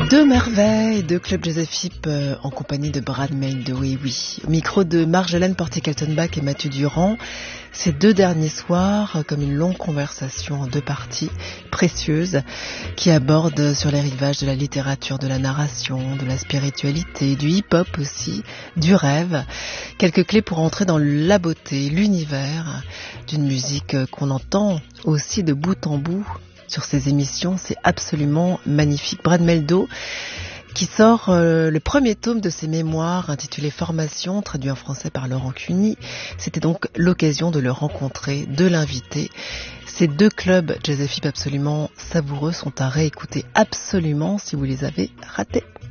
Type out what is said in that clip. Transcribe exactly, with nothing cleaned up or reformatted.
Deux merveilles de Club Joseph Hip euh, en compagnie de Brad Maido, oui oui. Au micro de Marjolaine Portier-Kaltenbach et Mathieu Durand, ces deux derniers soirs, euh, comme une longue conversation en deux parties précieuses qui abordent sur les rivages de la littérature, de la narration, de la spiritualité, du hip-hop aussi, du rêve. Quelques clés pour entrer dans la beauté, l'univers d'une musique qu'on entend aussi de bout en bout sur ces émissions, c'est absolument magnifique. Brad Maido qui sort euh, le premier tome de ses mémoires intitulé Formation, traduit en français par Laurent Cuny. C'était donc l'occasion de le rencontrer, de l'inviter. Ces deux clubs Joseph Hip absolument savoureux sont à réécouter absolument si vous les avez ratés.